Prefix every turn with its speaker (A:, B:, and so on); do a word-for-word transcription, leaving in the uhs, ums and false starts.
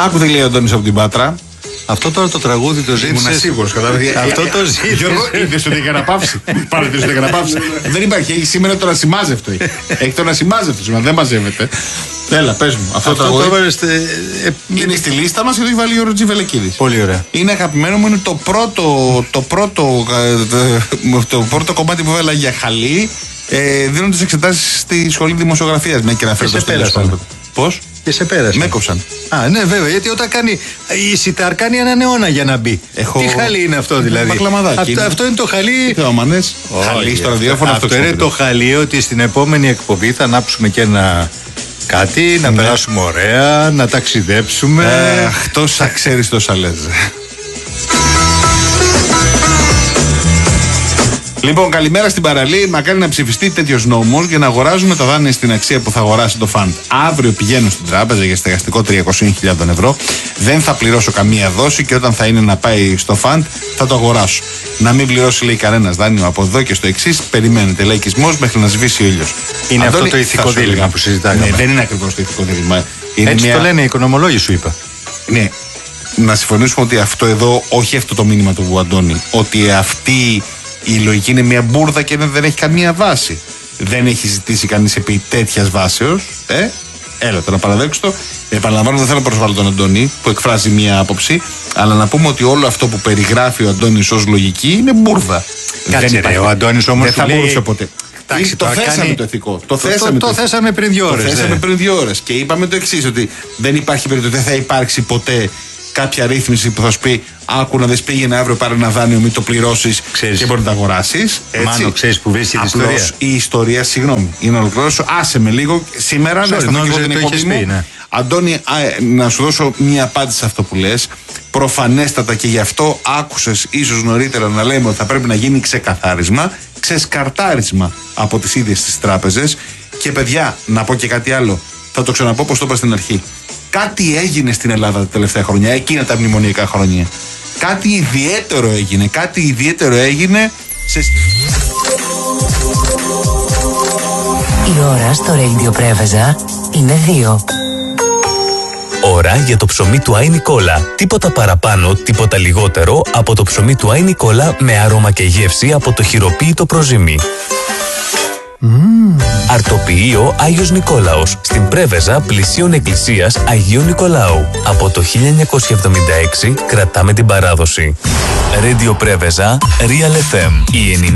A: Άκου τι λέει ο Αντώνης από την Πάτρα.
B: Αυτό τώρα το τραγούδι το ζήτησε.
A: Ήμουν σίγουρος, κατάλαβε.
B: Αυτό το ζήτησε.
A: Γιώργο, είδες ότι έκανε πάυση. Πάρε ότι έκανε πάυση. Δεν υπάρχει, έχει σήμερα το ασημάζευτο. Έχει το ασημάζευτο σήμερα, δεν μαζεύεται. Έλα, πες μου. Αυτό, αυτό το τραγούδι είναι στη λίστα μας και το έχει βάλει ο Γιώργος Τζιβελεκίδης.
B: Πολύ ωραία.
A: Είναι αγαπημένο μου, είναι το πρώτο, το πρώτο, το πρώτο κομμάτι που έβαλα για χαλί, ε, δίνοντας εξετάσεις στη σχολή δημοσιογραφίας. Μια και να φέρω το στέλνο. Πώς?
B: Και σε πέρασε.
A: Με έκοψαν.
B: Α, ναι, βέβαια, γιατί όταν κάνει. Η Σιτάρ κάνει έναν αιώνα για να μπει.
A: Έχω...
B: Τι χαλί είναι αυτό δηλαδή?
A: Αυτό,
B: είναι. αυτό είναι το χαλί.
A: Τι όμανες. Χαλί στο ραδιόφωνο αυτό.
B: Αυτό είναι το χαλί ότι στην επόμενη εκπομπή θα ανάψουμε και ένα. Κάτι, να ναι. περάσουμε ωραία, να ταξιδέψουμε.
A: Αχ, τόσα ξέρεις, τόσα λες. Λοιπόν, καλημέρα στην παραλία. Μακάρι να ψηφιστεί τέτοιος νόμος για να αγοράζουμε τα δάνεια στην αξία που θα αγοράσει το φαντ. Αύριο πηγαίνω στην τράπεζα για στεγαστικό τριακόσιες χιλιάδες ευρώ. Δεν θα πληρώσω καμία δόση και όταν θα είναι να πάει στο φαντ θα το αγοράσω. Να μην πληρώσει, λέει, κανένας δάνειο από εδώ και στο εξής. Περιμένετε λαϊκισμός μέχρι να σβήσει ο ήλιος.
B: Είναι Αντώνη, αυτό το ηθικό δίλημμα που συζητάμε.
A: Ναι, δεν είναι ακριβώς το ηθικό δίλημμα. Είναι
B: έτσι
A: μια...
B: το λένε οι οικονομολόγοι, σου είπα.
A: Ναι. Να συμφωνήσουμε ότι αυτό εδώ, όχι αυτό το μήνυμα του Αντώνη, ότι αυτή η λογική είναι μια μπουρδα και δεν έχει καμία βάση. Δεν έχει ζητήσει κανείς επί τέτοιας βάσεως. Ε, έλα τώρα παραδέξου το. Επαναλαμβάνω, δεν θέλω να προσβάλλω τον Αντώνη που εκφράζει μια άποψη, αλλά να πούμε ότι όλο αυτό που περιγράφει ο Αντώνης ως λογική είναι μπουρδα.
B: Κάτσε ρε, ο Αντώνης όμως
A: δεν θα
B: λέει...
A: μπορούσε ποτέ. Τάξη, το θέσαμε κάνει... το ηθικό. Το, το, θέσαμε,
B: το, το, το θέσαμε πριν δύο ώρες.
A: Το θέσαμε πριν δύο ώρες και είπαμε το εξής, ότι δεν υπάρχει περίπτωση, δεν θα υπάρξει ποτέ κάποια ρύθμιση που θα σου πει άκου να δεις, πήγαινε αύριο, πάρε ένα δάνειο, μην το πληρώσεις και μπορεί να τα αγοράσεις.
B: Μάνο, ξέρεις που βρίσκει η ιστορία.
A: Η ιστορία, συγγνώμη, για να ολοκληρώσω, άσε με λίγο σήμερα. Sorry, να σταθώ την εκπομπή μου. Ναι. Αντώνη, α, να σου δώσω μια απάντηση σε αυτό που λες. Προφανέστατα και γι' αυτό άκουσες ίσως νωρίτερα να λέμε ότι θα πρέπει να γίνει ξεκαθάρισμα, ξεσκαρτάρισμα από τις ίδιες τις τράπεζες. Και παιδιά, να πω και κάτι άλλο. Θα το ξαναπώ όπως το είπα στην αρχή. Κάτι έγινε στην Ελλάδα τα τελευταία χρόνια, εκείνα τα μνημονιακά χρόνια. Κάτι ιδιαίτερο έγινε, κάτι ιδιαίτερο έγινε σε...
C: Η ώρα στο Radio Πρέβεζα είναι δύο.
D: Ώρα για το ψωμί του Άι Νικόλα. Τίποτα παραπάνω, τίποτα λιγότερο από το ψωμί του Άι Νικόλα με άρωμα και γεύση από το χειροποίητο προζύμι. Mm. Αρτοποιείο Άγιος Νικόλαος στην Πρέβεζα πλησίων εκκλησίας Αγίου Νικολάου. Από το χίλια εννιακόσια εβδομήντα έξι κρατάμε την παράδοση. Radio Πρέβεζα, Real εφ εμ. Η